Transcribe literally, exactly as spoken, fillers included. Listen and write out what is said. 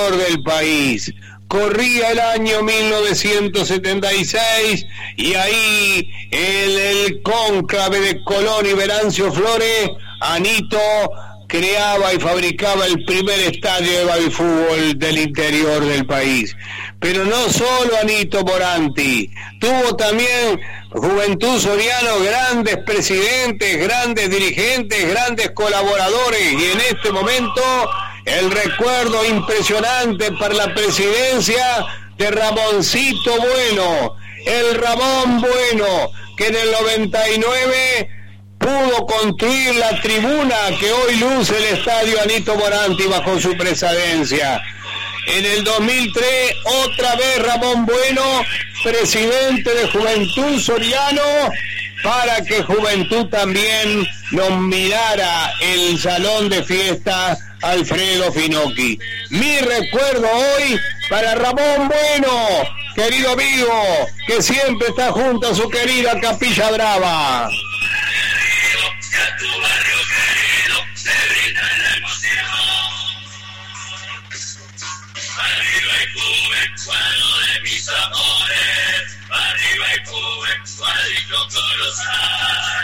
interior del país. Corría el año mil novecientos setenta y seis y ahí en el cónclave de Colón y Venancio Flores, Anito creaba y fabricaba el primer estadio de babifútbol del interior del país. Pero no solo Anito Moranti, tuvo también Juventud Soriano grandes presidentes, grandes dirigentes, grandes colaboradores, y en este momento el recuerdo impresionante para la presidencia de Ramoncito Bueno, el Ramón Bueno, que en el noventa y nueve pudo construir la tribuna que hoy luce el estadio Anito Moranti bajo su presidencia. En el dos mil tres, otra vez Ramón Bueno, presidente de Juventud Soriano, para que Juventud también nominara el salón de fiesta Alfredo Finocchi. Mi recuerdo hoy para Ramón Bueno, querido amigo, que siempre está junto a su querida Capilla Brava. Arriba y Juve, cuadro de mis amores. Arriba y Juve, cuadrito colosal.